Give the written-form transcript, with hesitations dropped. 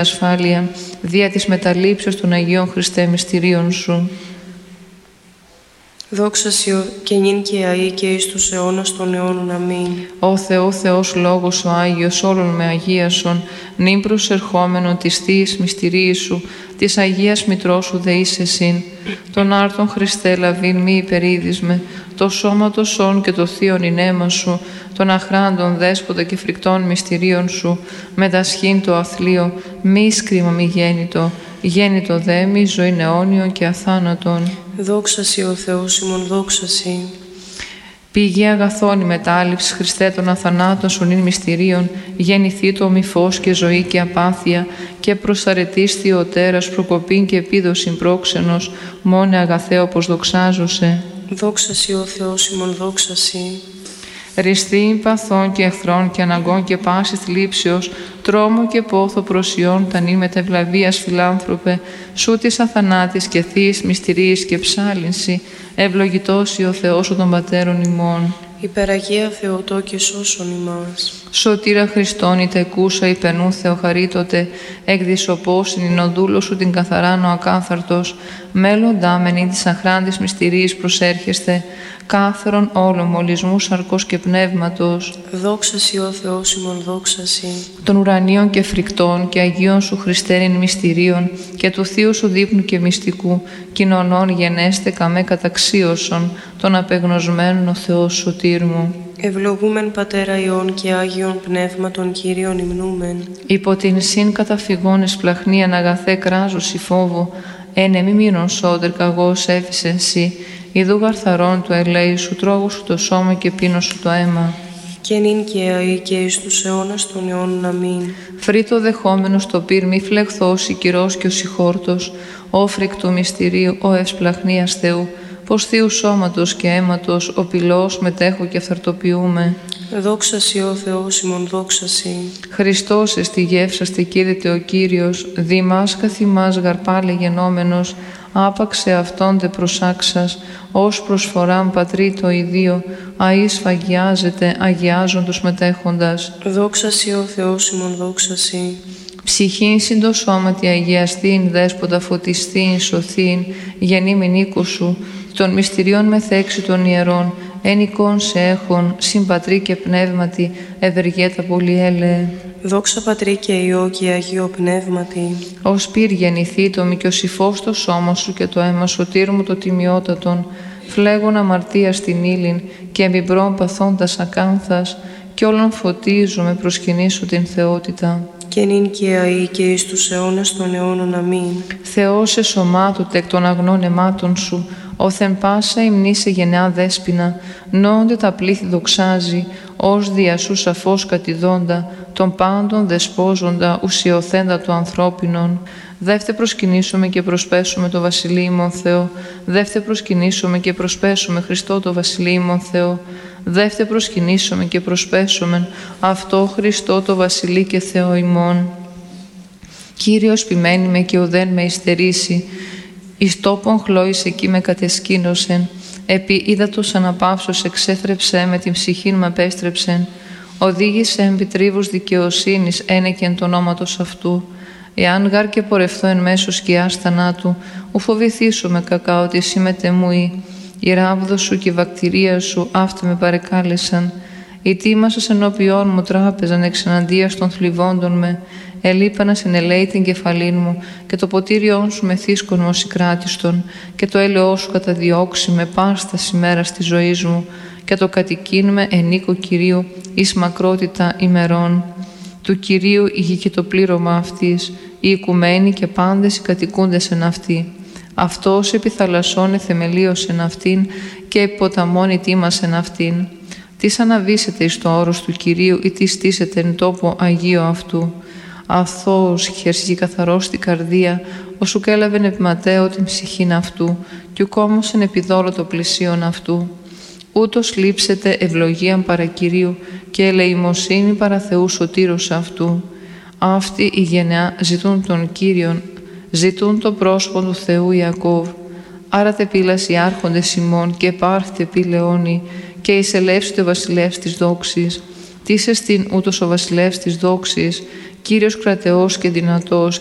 ασφάλεια, δια της μεταλήψεως των Αγίων Χριστέ μυστηρίων Σου. Δόξα Σοι και νυν και αεί και εις τους αιώνας των αιώνων. Αμήν. Ω Θεό, Θεός Λόγος ο Άγιος, όλων με αγίασον, νυν προσερχόμενον της Θείας μυστηρίας Σου, της Αγίας Μητρός Σου δε είσαι συν. Τον άρτον Χριστέ λαβήν μη υπερίδισμε, το σώματο σών και το θείον ηνέμα Σου, των αχράντων δέσποτα και φρικτών μυστηρίων Σου, με τα σχήν το αθλείο, μη σκρίμα μη γέννητο, γέννητο δε μη ζωήν αιώνιον και αθάνατον. Δόξα Σοι ο Θεός ημών, δόξα Σοι. Πηγή αγαθών η μετάληψη, Χριστέ των αθανάτων Σου νυν μυστηρίων, γεννηθεί το μη φως και ζωή και απάθεια, και προσαρετής Θεοτέρας προκοπήν και επίδοσιν πρόξενος, μόνε αγαθέ όπως δοξάζωσε. Δόξα Σοι ο Θεός ημών, δόξα Σοι. Ριστή παθών και εχθρών και αναγκών και πάσης θλίψεως, τρόμο και πόθο προσιών τα νυν μετευλαβίας φιλάνθρωπε, Σου της αθανάτης και θείας μυστηρίας και ψάλυνση, ευλογητός ο Θεός των πατέρων ημών. Υπεραγία Θεοτό και σώσον ημάς. Σωτήρα Χριστόν η τεκούσα υπενού Θεοχαρίτωτε, εκδισοπόσιν ειν ο δούλος Σου την καθαράν ο ακάθαρτος, μέλλοντά μεν της αχράντης μυστηρίας προσέρχεστε, κάθερον όλων μολυσμού σαρκός και πνεύματος. Δόξα Σοι ο Θεός ημών, δόξα Σοι. Των ουρανίων και φρικτών και Αγίων Σου Χριστέριν μυστηρίων και του Θείου Σου δείπνου και μυστικού, κοινωνών γενέστε καμέ καταξίωσον, των απεγνωσμένων ο Θεός σωτήρ μου. Ευλογούμεν Πατέρα Υιών και Άγιον Πνεύματον Κύριον υμνούμεν. Υπό την συν καταφυγών εσπλαχνίαν αγαθέ κράζωση φόβου, ένε μη μείνον σώτερ καγώς έφυσεν Συ, ιδού γαρθαρών του ελέη Σου, τρόγου Σου το σώμα και πίνω Σου το αίμα. Και νυν και αεί και εις τους αιώνας των αιώνων. Αμήν. Φρύτο δεχόμενος το πυρ μη φλεχθός η κυρός και ο συγχόρτος, ο φρικτού μυστηρίου, ο ευσπλαχνίας Θεού, πως Θείου σώματος και αίματος, ο πυλός μετέχω και αυθαρτοποιούμε. Δόξα Σοι ο Θεός ημών, δόξα Σοι. Χριστός εστι γεύσαστε κήρυτε ο Κύριος, δήμας καθημάς γαρπάλε γενόμενος, άπαξε αυτόν δε προσάξας, ως προσφοράν πατρί το ιδίο, αΐ σφαγιάζεται, αγιάζον τους μετέχοντας. Δόξα Σοι ο Θεός ημών, δόξα Σοι. Ψυχήν συντο σώματι αγιαστήν, δέσποτα φωτιστήν, σωθήν, γεννήμην οίκου Σου, των μυστηριών μεθέξι των ιερών, εν εικόν σε έχων, συμπατρί και πνεύματι, ευεργέτα πολυέλεε. Δόξα Πατρί και Υιό και Αγίο Πνεύματι. Ως πυρ γεννηθεί το μικιοσυφός το σώμα Σου και το αίμα σωτήρ μου το τιμιότατον, φλέγον αμαρτία στην ύλην και εμπιμπρών παθώντας ακάνθας, κι όλων φωτίζω με προσκυνήσω την θεότητα. Και νυν και αεί και εις τους αιώνας των αιώνων. Αμήν. Θεός εσωμάτωτε εκ των αγνών αιμάτων Σου, όθεν πάσα υμνήσε γενεά δέσποινα, νόνται τα πλήθη δοξάζει, ως δια Σου σαφώς κατηδόντα, των πάντων δεσπόζοντα, ουσιοθέντα το ανθρώπινον. Δεύτε προσκυνήσουμε και προσπέσουμε το Βασιλείο ημών Θεό, δεύτε προσκυνήσουμε και προσπέσουμε Χριστό το Βασιλείο ημών Θεό, δεύτε προσκυνήσουμε και προσπέσουμε αυτό Χριστό το Βασιλεί και Θεό ημών. Κύριος ποιμένη με και ουδέν με υστερήσει, εις τόπον χλώης εκεί με κατεσκήνωσεν, επί ύδατος αναπαύσος εξέθρεψε με την ψυχήν μ' απέστρεψεν, οδήγησε επί τρίβους δικαιοσύνης ένεκεν το ονόματος αυτού. Εάν γάρ και πορευθώ εν μέσω σκιάς θανάτου, ου φοβηθήσω με κακά ότι εσύ μετεμούει. Η ράβδο Σου και η βακτηρία Σου αυτή με παρεκάλεσαν. Οι τίμασας ενώπιόν μου τράπεζαν εξεναντίας των θλιβόντων με. Ελείπανα συνελέει την κεφαλήν μου και το ποτήριόν Σου μεθύσκον μου συγκράτιστον και το έλεό Σου καταδιώξει με πάστα ημέρα της ζωής μου και το κατοικήν με εν οίκο Κυρίου εις μακρότητα ημερών. Του Κυρίου η γη και το πλήρωμα αυτής, οι οικουμένοι και πάντες οι κατοικούντες εν αυτή. Αυτός επί θαλασσών εθεμελίωσεν αυτήν και επί ποταμών ητήμασεν αυτήν. Τις αναβήσετε εις το όρος του Κυρίου ή τις στήσετε εν τόπο Αγίο αυτού. Αθώος χερσί καθαρός στην καρδία, όσου κέλαβεν επί Ματέο την ψυχήν αυτού, κι ουκόμωσεν επί δώρο το πλησίον αυτού. Ούτως λείψετε ευλογίαν παρά Κυρίου και ελεημοσύνη παρά Θεού σωτήρος αυτού. Αυτοί η γενεά ζητούν τον Κύριον, ζητούν το πρόσωπο του Θεού Ιακώβ. Άρα τε πήλας οι άρχοντες ημών και πάρθητε πι λεόνι και εισελεύσετε ο βασιλεύς της δόξης. Τίς εστίν ούτως ο βασιλεύς της δόξης Κύριος κρατεός και δυνατός,